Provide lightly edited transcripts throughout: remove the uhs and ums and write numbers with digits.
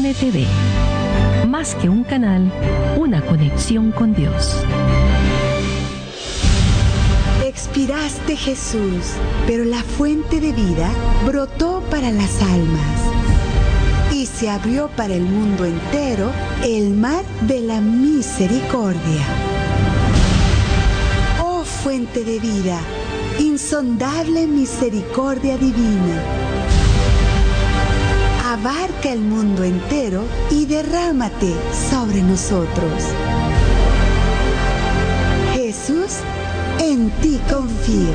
NTV. Más que un canal, una conexión con Dios. Expiraste, Jesús, pero la fuente de vida brotó para las almas y se abrió para el mundo entero el mar de la misericordia. Oh fuente de vida, insondable misericordia divina, abarca el mundo entero y derrámate sobre nosotros. Jesús, en ti confío.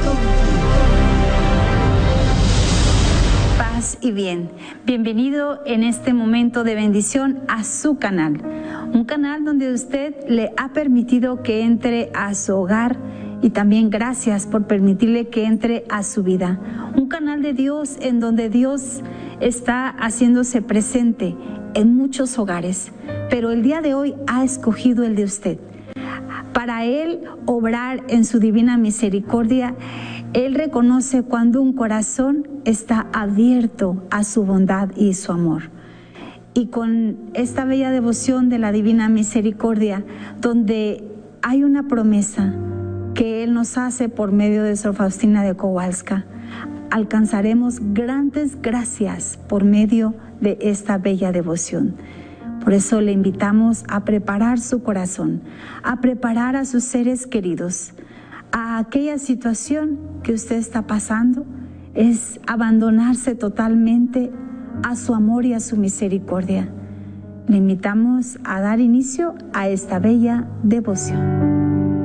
Paz y bien. Bienvenido en este momento de bendición a su canal. Un canal donde usted le ha permitido que entre a su hogar y también gracias por permitirle que entre a su vida. Un canal de Dios en donde Dios está haciéndose presente en muchos hogares, pero el día de hoy ha escogido el de usted. Para Él obrar en su divina misericordia, Él reconoce cuando un corazón está abierto a su bondad y su amor. Y con esta bella devoción de la divina misericordia, donde hay una promesa que Él nos hace por medio de Sor Faustina de Kowalska, alcanzaremos grandes gracias por medio de esta bella devoción. Por eso le invitamos a preparar su corazón, a preparar a sus seres queridos. A aquella situación que usted está pasando es abandonarse totalmente a su amor y a su misericordia. Le invitamos a dar inicio a esta bella devoción.